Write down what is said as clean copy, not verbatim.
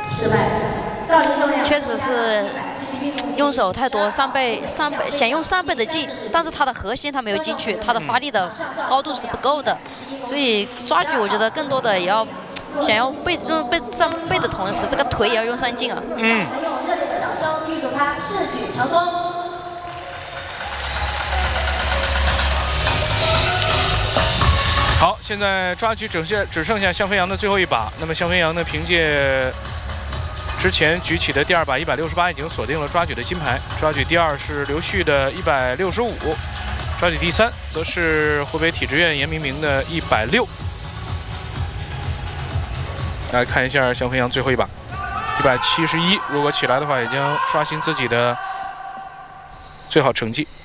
确实是用手太多，3倍，想用3倍的劲，但是他的核心他没有进去，他的发力的高度是不够的，所以抓举我觉得更多的也要想要3倍的同时，这个腿也要用上劲啊。用热烈的掌声预祝他试举成功。 好，现在抓举只剩下向飞扬的最后一把。那么向飞扬呢，凭借之前举起的第2把168，已经锁定了抓举的金牌。抓举第2是刘旭的165，抓举第3则是湖北体制院严明明的160。来看一下向飞扬最后一把171，如果起来的话，已经刷新自己的最好成绩。